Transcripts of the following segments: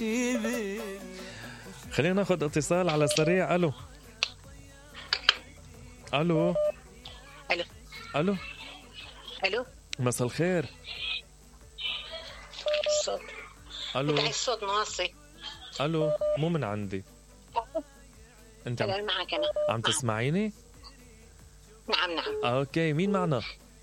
خلينا ناخد اتصال على السريع. الو الو الو الو الو مساء الخير. الصوت الو بتاع الصوت ناصي. الو مو من عندي. انت معك انا. عم تسمعيني؟ نعم. اوكي، مين معنا؟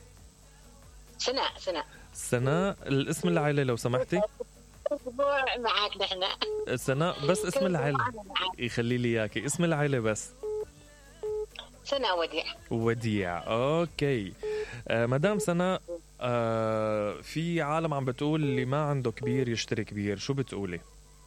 سناء. الاسم العائلة لو سمحتي. معك نحن سناء، بس اسم العائلة يخلي لي اياكي، اسم العائلة بس. سناء وديع. اوكي. مدام سناء، في عالم عم بتقول اللي ما عنده كبير يشتري كبير، شو بتقولي؟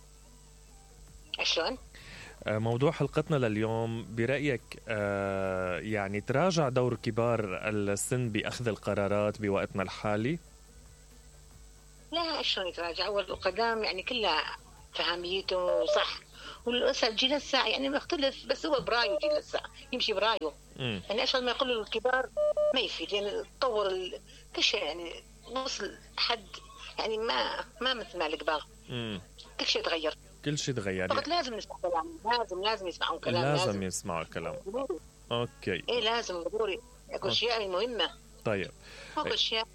شلون؟ موضوع حلقتنا لليوم برأيك يعني تراجع دور كبار السن بأخذ القرارات بوقتنا الحالي؟ لا، شلون يتراجع؟ أول القدام يعني كلها فهميته صح، والأسر جيل الساعة يعني مختلف، بس هو برايه جيل الساعة يمشي برايه. يعني أشغل ما يقولوا الكبار ما يفيد، يعني تطور كل شيء، يعني وصل حد يعني ما مثل ما الكبار. كل شيء تغير. فقط لازم نسمع كلام، لازم يسمعون كلام، لازم يسمعوا الكلام. اوكي. ايه لازم ضروري. اكو اشياء مهمه. طيب. اكو اشياء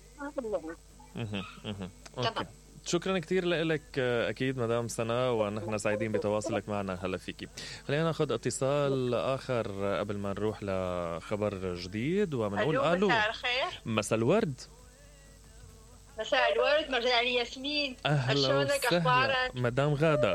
تمام. شكرا كثير لك اكيد مدام سناء، ونحن سعيدين بتواصلك معنا. هلا فيكي. خلينا ناخذ اتصال اخر قبل ما نروح لخبر جديد وبنقول الو. مساء الخير. مساء الورد. مساء الورد، مرجع لي ياسمين. اهلا وسهلا مدام غادة.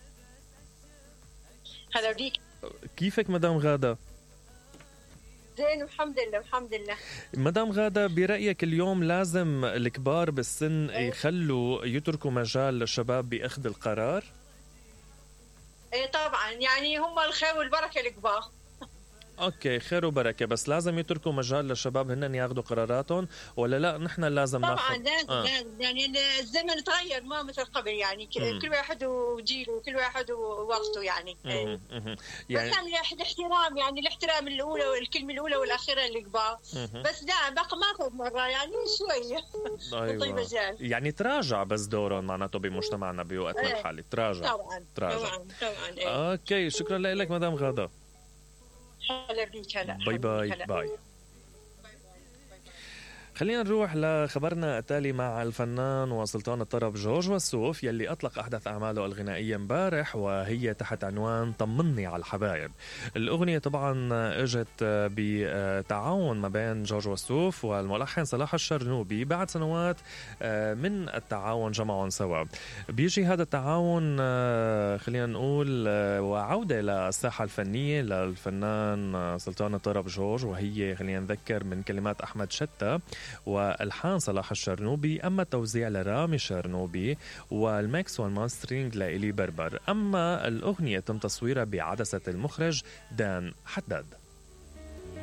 هلا بيك. كيفك مدام غادة؟ زين الحمد لله. مدام غادة، برأيك اليوم لازم الكبار بالسن يخلوا يتركوا مجال للشباب بأخذ القرار؟ ايه طبعا، يعني هم الخير والبركة الكبار. اوكي، خير وبركه، بس لازم يتركوا مجال للشباب هن ياخذوا قراراتهم، ولا لا نحن لازم طبعا ناخذ؟ لازم يعني الزمن تغير، ما مثل قبل، يعني كل واحد وجيله وكل واحد ووقته يعني. يعني بس الاحترام، يعني الاحترام الاولى والكلمه الاولى والاخيره للكبار. بس لا بقى ما اخذ مره يعني شويه. أيوة. يعني تراجع بس دورهم معناته بمجتمعنا بوقتنا الحالي، تراجع. طبعا. اوكي، شكرا لك مدام غادة. هلا بيك. هلا باي. خلينا نروح لخبرنا التالي مع الفنان وسلطان الطرب جورج وسوف، يلي أطلق أحدث أعماله الغنائية امبارح، وهي تحت عنوان طمني على الحبايب. الأغنية طبعا اجت بتعاون ما بين جورج وسوف والملحن صلاح الشرنوبي بعد سنوات من التعاون جمعهم سوا. بيجي هذا التعاون خلينا نقول وعودة للساحة الفنية للفنان سلطان الطرب جورج، وهي خلينا نذكر من كلمات أحمد شتى والحان صلاح الشرنوبي، اما التوزيع لرامي الشرنوبي، والميكس والماسترينج لإلي بربر. اما الاغنيه تم تصويرها بعدسه المخرج دان حداد.